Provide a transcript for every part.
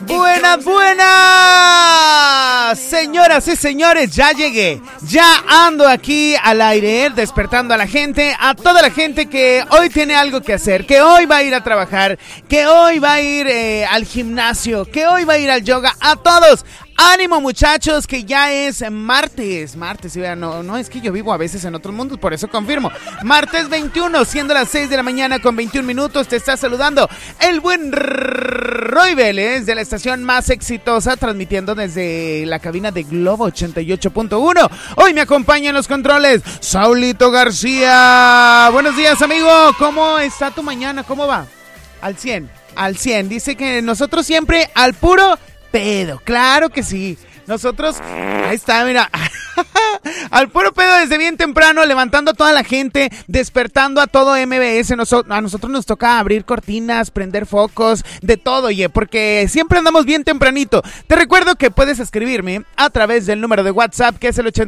Buenas, buenas, señoras y señores, ya llegué, ya ando aquí al aire, despertando a la gente, a toda la gente que hoy tiene algo que hacer, que hoy va a ir a trabajar, que hoy va a ir al gimnasio, que hoy va a ir al yoga, a todos. Ánimo, muchachos, que ya es martes, y vean, no es que yo vivo a veces en otros mundos, por eso confirmo. Martes 21, siendo las 6 de la mañana con 21 minutos, te está saludando el buen Roy Vélez de la estación más exitosa, transmitiendo desde la cabina de Globo 88.1. Hoy me acompaña en los controles Saulito García. Buenos días, amigo, ¿cómo está tu mañana? ¿Cómo va? Al 100, dice que nosotros siempre al puro pedo, claro que sí. Nosotros, ahí está, mira, al puro pedo desde bien temprano, levantando a toda la gente, despertando a todo MBS. A nosotros nos toca abrir cortinas, prender focos, de todo, oye, porque siempre andamos bien tempranito. Te recuerdo que puedes escribirme a través del número de WhatsApp, que es el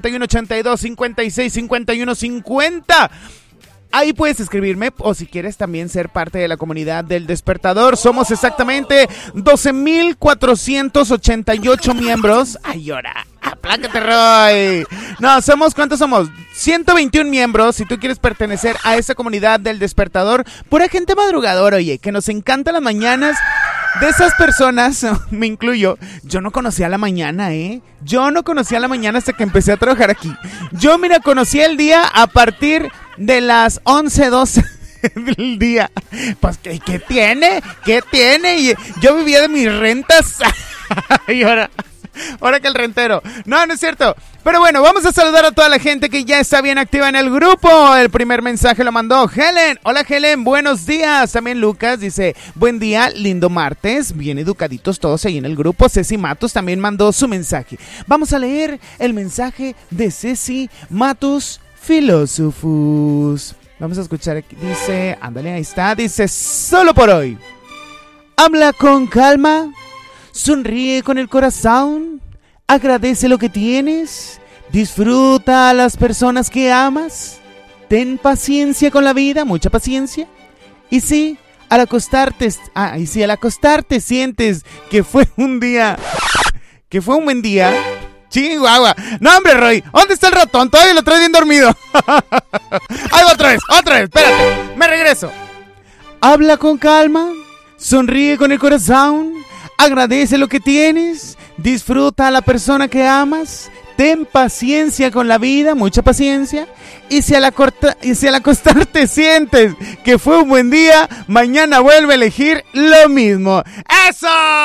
8182-565150. Ahí puedes escribirme, o si quieres también ser parte de la comunidad del Despertador. Somos exactamente 12,488 miembros. Ay, ahora, aplácate, Roy. No, ¿cuántos somos? 121 miembros. Si tú quieres pertenecer a esa comunidad del Despertador, pura gente madrugadora, oye, que nos encanta las mañanas. De esas personas, me incluyo, yo no conocía la mañana, Yo no conocía la mañana hasta que empecé a trabajar aquí. Yo, mira, conocí el día a partir de las 11:12 del día. Pues, ¿qué tiene? ¿Qué tiene? Y yo vivía de mis rentas. Y ahora que el rentero. No es cierto. Pero bueno, vamos a saludar a toda la gente que ya está bien activa en el grupo. El primer mensaje lo mandó Helen. Hola, Helen, buenos días. También Lucas dice, buen día, lindo martes. Bien educaditos todos ahí en el grupo. Ceci Matos también mandó su mensaje. Vamos a leer el mensaje de Ceci Matos Filósofos. Vamos a escuchar aquí. Dice, ándale, ahí está. Dice, solo por hoy. Habla con calma. Sonríe con el corazón, agradece lo que tienes, disfruta a las personas que amas, ten paciencia con la vida, mucha paciencia. Y si al acostarte sientes que fue un buen día, Chihuahua. No, hombre, Roy, ¿dónde está el ratón? Todavía lo traes bien dormido. Ahí va otra vez, espérate, me regreso. Habla con calma, sonríe con el corazón, agradece lo que tienes, disfruta a la persona que amas, ten paciencia con la vida, mucha paciencia. Y si al acostarte sientes que fue un buen día, mañana vuelve a elegir lo mismo. ¡Eso!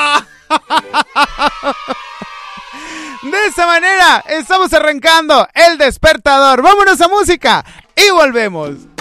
De esa manera estamos arrancando el Despertador. Vámonos a música y volvemos.